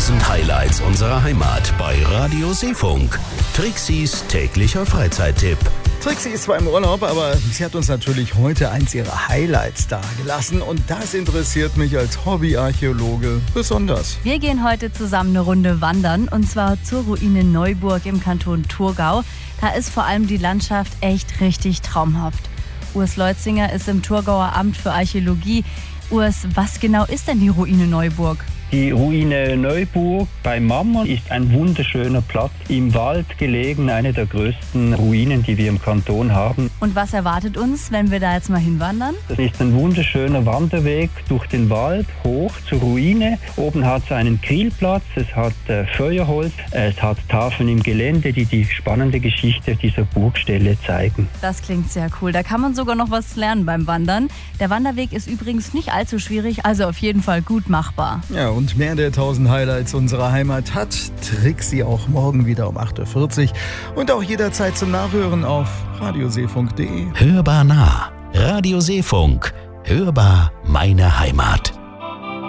1000 Highlights unserer Heimat bei Radio Seefunk. Trixis täglicher Freizeittipp. Trixi ist zwar im Urlaub, aber sie hat uns natürlich heute eins ihrer Highlights dargelassen. Und das interessiert mich als Hobbyarchäologe besonders. Wir gehen heute zusammen eine Runde wandern, und zwar zur Ruine Neuburg im Kanton Thurgau. Da ist vor allem die Landschaft echt richtig traumhaft. Urs Leutzinger ist im Thurgauer Amt für Archäologie. Urs, was genau ist denn die Ruine Neuburg? Die Ruine Neuburg bei Mammern ist ein wunderschöner Platz, im Wald gelegen, eine der größten Ruinen, die wir im Kanton haben. Und was erwartet uns, wenn wir da jetzt mal hinwandern? Das ist ein wunderschöner Wanderweg durch den Wald hoch zur Ruine. Oben hat es einen Grillplatz, es hat Feuerholz, es hat Tafeln im Gelände, die die spannende Geschichte dieser Burgstelle zeigen. Das klingt sehr cool. Da kann man sogar noch was lernen beim Wandern. Der Wanderweg ist übrigens nicht allzu schwierig, also auf jeden Fall gut machbar. Ja, und mehr der 1000 Highlights unserer Heimat hat Trixi auch morgen wieder um 8.40 Uhr und auch jederzeit zum Nachhören auf radioseefunk.de. Hörbar nah. Radio Seefunk. Hörbar meine Heimat.